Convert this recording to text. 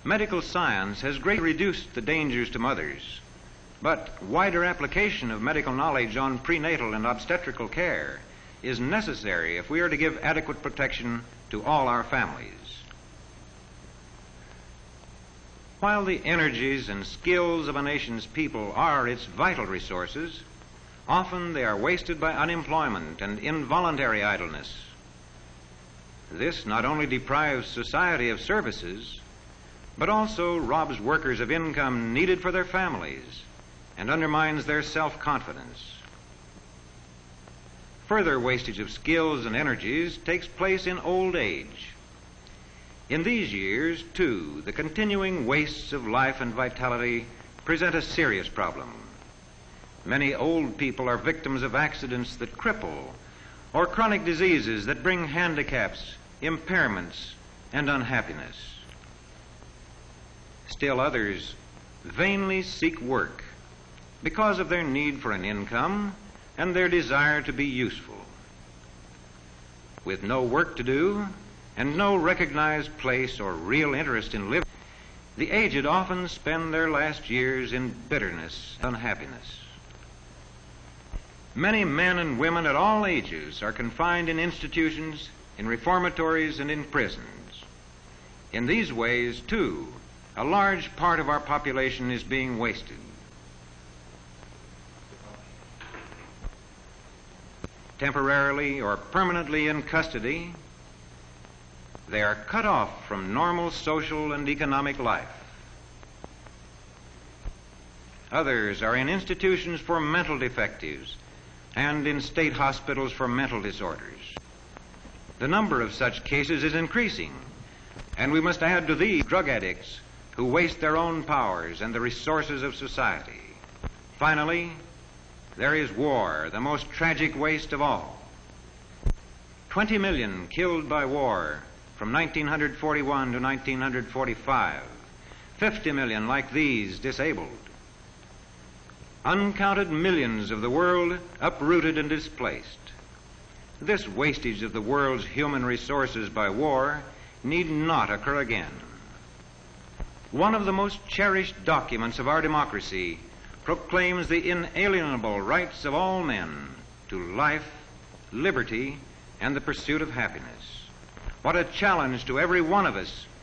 Medical science has greatly reduced the dangers to mothers, but wider application of medical knowledge on prenatal and obstetrical care is necessary if we are to give adequate protection to all our families. While the energies and skills of a nation's people are its vital resources, often they are wasted by unemployment and involuntary idleness. This not only deprives society of services, but also robs workers of income needed for their families and undermines their self-confidence. Further wastage of skills and energies takes place in old age. In these years, too, the continuing wastes of life and vitality present a serious problem. Many old people are victims of accidents that cripple, or chronic diseases that bring handicaps, impairments, and unhappiness. Still others vainly seek work because of their need for an income and their desire to be useful. With no work to do and no recognized place or real interest in living, the aged often spend their last years in bitterness and unhappiness. Many men and women at all ages are confined in institutions, in reformatories, and in prisons. In these ways, too, a large part of our population is being wasted. Temporarily or permanently in custody, they are cut off from normal social and economic life. Others are in institutions for mental defectives and in state hospitals for mental disorders. The number of such cases is increasing, and we must add to these drug addicts who waste their own powers and the resources of society. Finally, there is war, the most tragic waste of all. 20 million killed by war from 1941 to 1945. 50 million like these disabled. Uncounted millions of the world uprooted and displaced. This wastage of the world's human resources by war need not occur again. One of the most cherished documents of our democracy proclaims the inalienable rights of all men to life, liberty, and the pursuit of happiness. What a challenge to every one of us